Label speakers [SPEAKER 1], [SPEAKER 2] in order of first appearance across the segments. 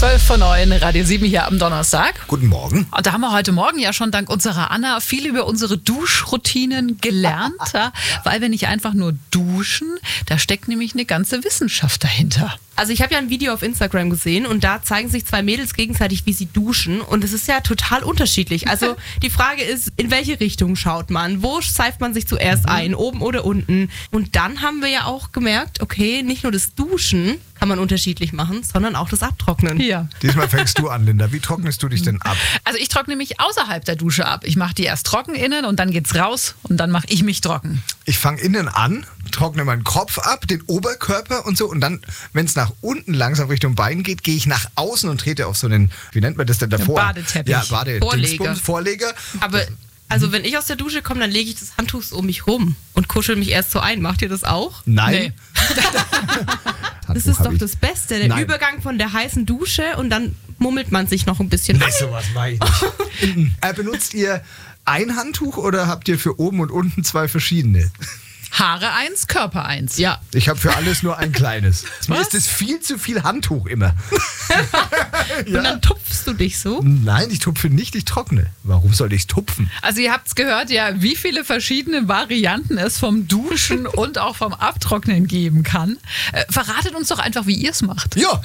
[SPEAKER 1] 12:09, Radio 7 hier am Donnerstag.
[SPEAKER 2] Guten Morgen.
[SPEAKER 1] Und da haben wir heute Morgen ja schon dank unserer Anna viel über unsere Duschroutinen gelernt, ja, weil wir nicht einfach nur duschen, da steckt nämlich eine ganze Wissenschaft dahinter.
[SPEAKER 3] Also ich habe ja ein Video auf Instagram gesehen und da zeigen sich zwei Mädels gegenseitig, wie sie duschen und es ist ja total unterschiedlich. Also die Frage ist, in welche Richtung schaut man? Wo seift man sich zuerst ein? Oben oder unten? Und dann haben wir ja auch gemerkt, okay, nicht nur das Duschen kann man unterschiedlich machen, sondern auch das Abtrocknen.
[SPEAKER 1] Ja.
[SPEAKER 2] Diesmal fängst du an, Linda. Wie trocknest du dich denn ab?
[SPEAKER 1] Also ich trockne mich außerhalb der Dusche ab. Ich mache die erst trocken innen und dann geht's raus und dann mache ich mich trocken.
[SPEAKER 2] Ich fange innen an, trockne meinen Kopf ab, den Oberkörper und so. Und dann, wenn es nach unten langsam Richtung Bein geht, gehe ich nach außen und trete auf so einen, wie nennt man das denn davor?
[SPEAKER 1] Badeteppich.
[SPEAKER 2] Ja,
[SPEAKER 3] Vorleger.
[SPEAKER 2] Vorleger.
[SPEAKER 3] Aber also wenn ich aus der Dusche komme, dann lege ich das Handtuch so um mich rum und kuschel mich erst so ein. Macht ihr das auch?
[SPEAKER 2] Nein.
[SPEAKER 3] Das ist doch das Beste, der
[SPEAKER 2] Nein.
[SPEAKER 3] Übergang von der heißen Dusche und dann mummelt man sich noch ein bisschen
[SPEAKER 2] Nee,
[SPEAKER 3] ein.
[SPEAKER 2] sowas mache ich nicht. Benutzt ihr ein Handtuch oder habt ihr für oben und unten zwei verschiedene?
[SPEAKER 1] Haare eins, Körper eins.
[SPEAKER 3] Ja.
[SPEAKER 2] Ich habe für alles nur ein kleines. Mir
[SPEAKER 1] Was?
[SPEAKER 2] ist das viel zu viel Handtuch immer.
[SPEAKER 3] Und dann tupfst du dich so.
[SPEAKER 2] Nein, ich tupfe nicht, ich trockne. Warum soll ich tupfen?
[SPEAKER 1] Also ihr habt's gehört, ja, wie viele verschiedene Varianten es vom Duschen und auch vom Abtrocknen geben kann. Verratet uns doch einfach, wie ihr es macht.
[SPEAKER 2] Ja.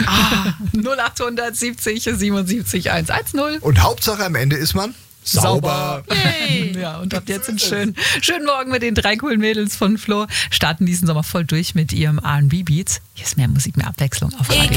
[SPEAKER 1] 0870 77 110.
[SPEAKER 2] Und Hauptsache am Ende ist man sauber.
[SPEAKER 3] Yay.
[SPEAKER 1] Ja, und habt jetzt einen schönen Morgen mit den 3 coolen Mädels von Flo. Starten diesen Sommer voll durch mit ihrem R&B-Beats. Hier ist mehr Musik, mehr Abwechslung auf Radio.